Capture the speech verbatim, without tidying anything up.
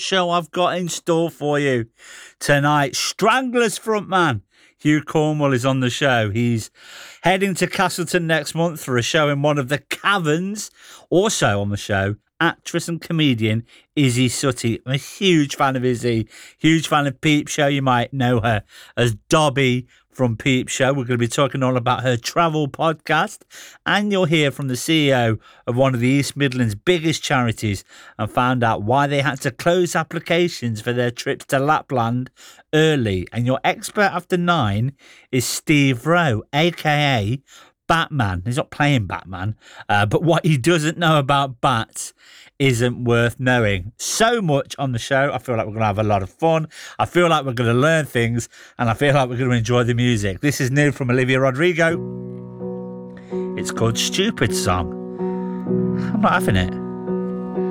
show I've got in store for you tonight. Stranglers frontman Hugh Cornwell is on the show. He's heading to Castleton next month for a show in one of the caverns. Also on the show, actress and comedian Izzy Suttie. I'm a huge fan of Izzy, huge fan of Peep Show. You might know her as Dobby from Peep Show. We're going to be talking all about her travel podcast, and you'll hear from the C E O of one of the East Midlands' biggest charities and found out why they had to close applications for their trips to Lapland early. And your expert after nine is Steve Rowe, aka Batman. He's not playing Batman, uh, but what he doesn't know about bats isn't worth knowing. So much on the show. I feel like we're going to have a lot of fun. I feel like we're going to learn things, and I feel like we're going to enjoy the music. This is new from Olivia Rodrigo. It's called Stupid Song. I'm not having it.